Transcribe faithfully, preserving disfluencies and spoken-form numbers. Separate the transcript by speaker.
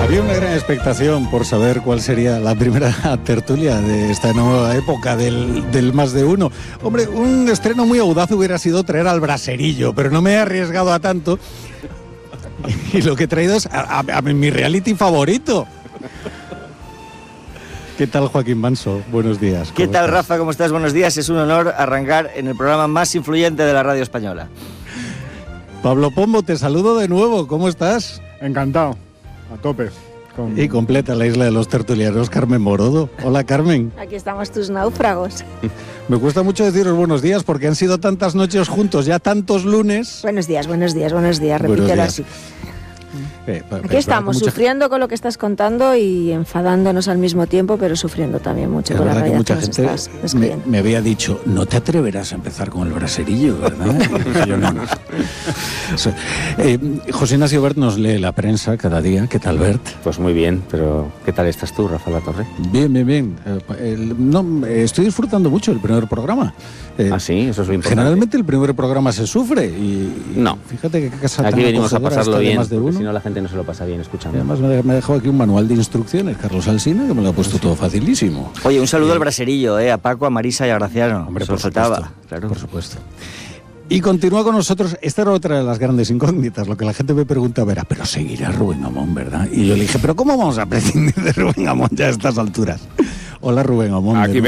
Speaker 1: Había una gran expectación por saber cuál sería la primera tertulia de esta nueva época del, del más de uno. Hombre, un estreno muy audaz hubiera sido traer al braserillo, pero no me he arriesgado a tanto. Y lo que he traído es a, a, a mi reality favorito. ¿Qué tal, Joaquín Manso? Buenos días.
Speaker 2: ¿Qué tal,
Speaker 1: estás?
Speaker 2: Rafa? ¿Cómo estás? Buenos días. Es un honor arrancar en el programa más influyente de la radio española.
Speaker 1: Pablo Pombo, te saludo de nuevo. ¿Cómo estás?
Speaker 3: Encantado. A tope. Con...
Speaker 1: Y completa la isla de los tertulianos, Carmen Morodo. Hola, Carmen.
Speaker 4: Aquí estamos tus náufragos.
Speaker 1: Me cuesta mucho deciros buenos días porque han sido tantas noches juntos, ya tantos lunes.
Speaker 4: Buenos días, buenos días, buenos días.
Speaker 1: Buenos
Speaker 4: Repítelo
Speaker 1: días.
Speaker 4: así.
Speaker 1: Eh, pa-
Speaker 4: Aquí
Speaker 1: pa-
Speaker 4: estamos,
Speaker 1: mucha-
Speaker 4: sufriendo con lo que estás contando y enfadándonos al mismo tiempo, pero sufriendo también mucho
Speaker 1: Es
Speaker 4: con la
Speaker 1: verdad que
Speaker 4: realidad
Speaker 1: mucha
Speaker 4: que nos
Speaker 1: gente
Speaker 4: estás
Speaker 1: me,
Speaker 4: describiendo.
Speaker 1: me había dicho, no te atreverás a empezar con el braserillo, ¿verdad? Y dije yo, no, no. O sea, eh, José Ignacio Bert nos lee la prensa cada día. ¿Qué tal, Bert?
Speaker 5: Pues muy bien, pero ¿qué tal estás tú, Rafa La Torre?
Speaker 1: Bien, bien, bien. Eh, el- no, eh, estoy disfrutando mucho del primer programa. Eh,
Speaker 5: Ah, sí, eso es lo importante.
Speaker 1: Generalmente el primer programa se sufre y, y
Speaker 5: No.
Speaker 1: fíjate que casa tan
Speaker 5: Aquí venimos a
Speaker 1: acogedora
Speaker 5: pasarlo
Speaker 1: esta de
Speaker 5: bien,
Speaker 1: más de
Speaker 5: porque
Speaker 1: uno.
Speaker 5: si no la gente no se lo pasa bien
Speaker 1: Y
Speaker 5: escuchando.
Speaker 1: además me, me ha dejado aquí un manual de instrucciones, Carlos Alsina, que me lo ha puesto todo facilísimo.
Speaker 2: Oye, un saludo al braserillo, eh, a Paco, a Marisa y a Graciano.
Speaker 1: Hombre,
Speaker 2: Se
Speaker 1: por
Speaker 2: lo faltaba.
Speaker 1: supuesto,
Speaker 2: Claro.
Speaker 1: por supuesto. Y continúa con nosotros, esta era otra de las grandes incógnitas, lo que la gente me preguntaba era, pero seguirá Rubén Amón, ¿verdad? Y yo le dije, pero ¿cómo vamos a prescindir de Rubén Amón ya a estas alturas? Hola, Rubén Amón.
Speaker 3: Aquí